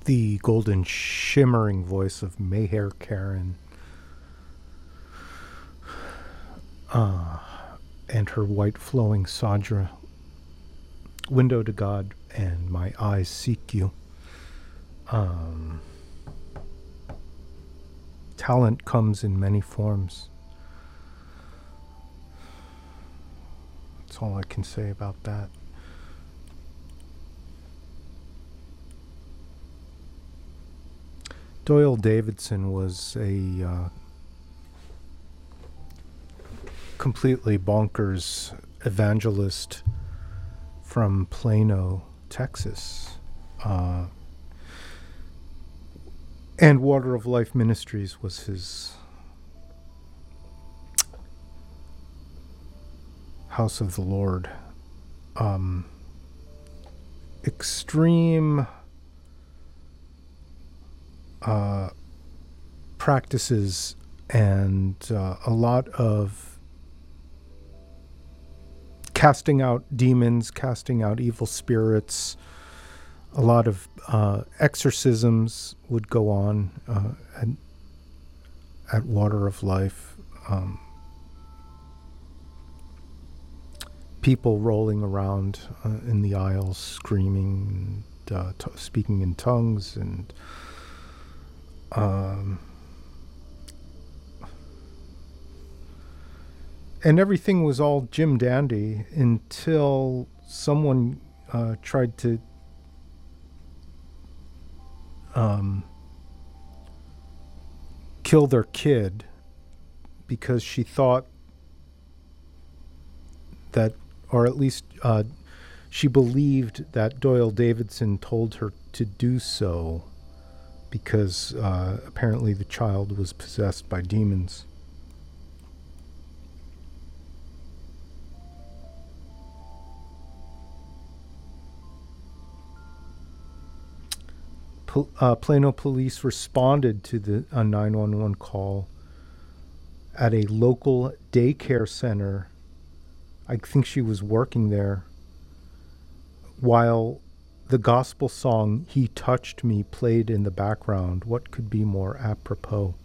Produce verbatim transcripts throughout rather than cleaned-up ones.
the golden shimmering voice of Mayhair Karen, uh, and her white flowing Sadra, Window to God, and My Eyes Seek You. Um, talent comes in many forms. That's all I can say about that. Doyle Davidson was a uh, completely bonkers evangelist from Plano, Texas. Uh, and Water of Life Ministries was his house of the Lord. Um, extreme uh, practices and uh, a lot of casting out demons, casting out evil spirits. A lot of uh, exorcisms would go on uh, at, at Water of Life. Um, people rolling around uh, in the aisles, screaming, and, uh, t- speaking in tongues, and um, and everything was all Jim Dandy until someone uh, tried to um, kill their kid because she thought that, or at least uh, she believed that Doyle Davidson told her to do so because uh, apparently the child was possessed by demons. Pol- uh, Plano police responded to the uh, nine one one call at a local daycare center. I think she was working there while the gospel song "He Touched Me" played in the background. What could be more apropos?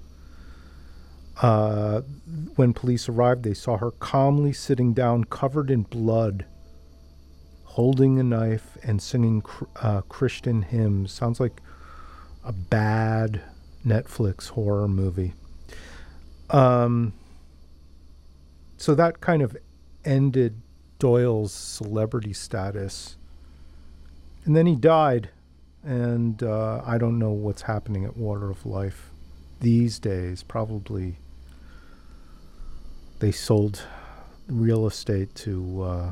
Uh, when police arrived, they saw her calmly sitting down, covered in blood, holding a knife and singing uh, Christian hymns. Sounds like a bad Netflix horror movie. Um, so that kind of ended Doyle's celebrity status. And then he died, and uh, I don't know what's happening at Water of Life these days. Probably they sold real estate to uh,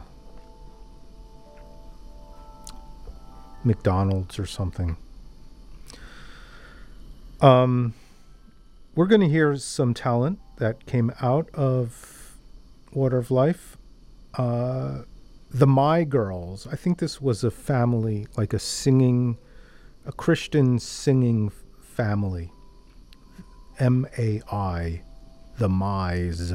McDonald's or something. Um, we're going to hear some talent that came out of Water of Life. Uh, the My Girls. I think this was a family, like a singing, a Christian singing family. M A I, the Mize.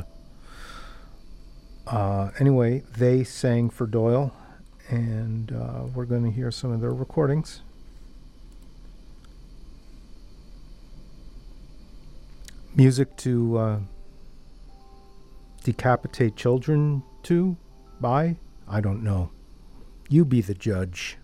Uh, anyway, they sang for Doyle, and uh, we're going to hear some of their recordings. Music to uh, decapitate children to, by? I don't know. You be the judge.